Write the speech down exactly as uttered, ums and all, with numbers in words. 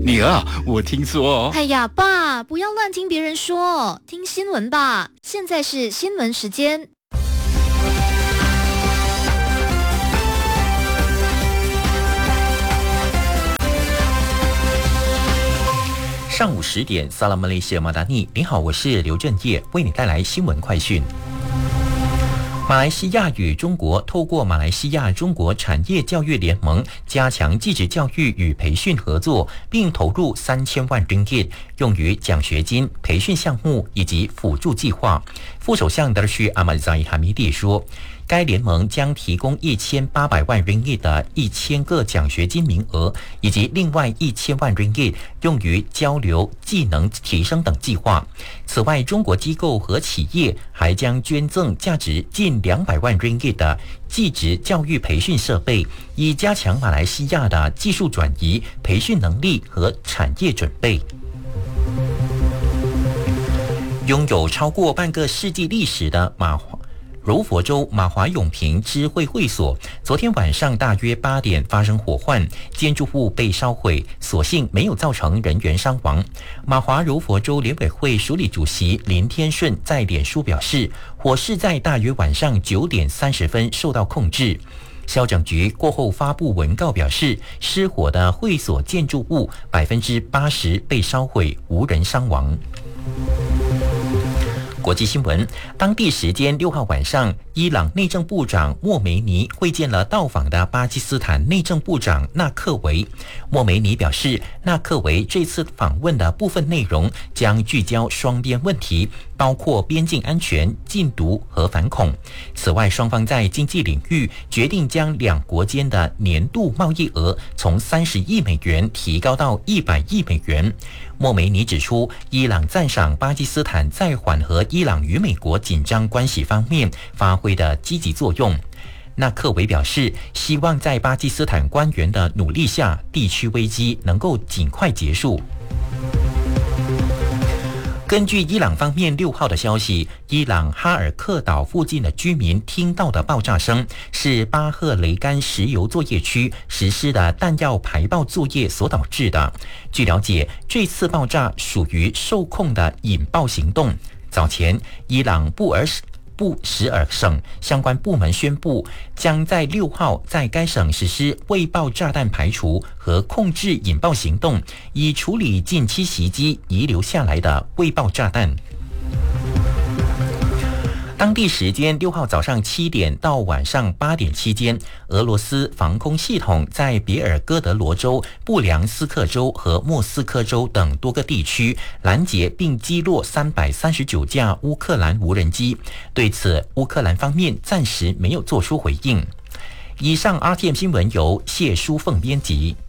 女儿，我听说…… 哎呀，爸，不要乱听别人说，听新闻吧。现在是新闻时间。 上午十点，萨拉马雷西亚马达尼，您好，我是刘振业，为你带来新闻快讯。马来西亚与中国透过马来西亚中国产业教育联盟加强技职教育与培训合作，并投入三千万 ringgit 用于奖学金、培训项目以及辅助计划。副首相德尔须阿马扎伊哈米蒂说，该联盟将提供一千八百万 ringgit 的一千个奖学金名额，以及另外一千万 ringgit 用于交流、技能提升等计划。此外，中国机构和企业还将捐赠价值近两百万 ringgit 的技职教育培训设备，以加强马来西亚的技术转移、培训能力和产业准备。拥有超过半个世纪历史的马华柔佛州马华永平知会会所，昨天晚上大约八点发生火患，建筑物被烧毁，所幸没有造成人员伤亡。马华柔佛州联委会署理主席林天顺在脸书表示，火势在大约晚上九点三十分受到控制。消整局过后发布文告表示，失火的会所建筑物百分之八十被烧毁，无人伤亡。国际新闻，当地时间六号晚上，伊朗内政部长莫梅尼会见了到访的巴基斯坦内政部长纳克维。莫梅尼表示，纳克维这次访问的部分内容将聚焦双边问题，包括边境安全、禁毒和反恐。此外，双方在经济领域决定将两国间的年度贸易额从三十亿美元提高到一百亿美元。莫梅尼指出，伊朗赞赏巴基斯坦在缓和伊朗与美国紧张关系方面发挥的积极作用。纳克维表示，希望在巴基斯坦官员的努力下，地区危机能够尽快结束。根据伊朗方面六号的消息，伊朗哈尔克岛附近的居民听到的爆炸声是巴赫雷干石油作业区实施的弹药排爆作业所导致的。据了解，这次爆炸属于受控的引爆行动。早前，伊朗布尔布什尔省相关部门宣布，将在六号在该省实施未爆炸弹排除和控制引爆行动，以处理近期袭击遗留下来的未爆炸弹。当地时间六号早上七点到晚上八点期间，俄罗斯防空系统在别尔哥德罗州、布良斯克州和莫斯科州等多个地区拦截并击落三百三十九架乌克兰无人机。对此，乌克兰方面暂时没有做出回应。以上 R T M 新闻由谢淑凤编辑。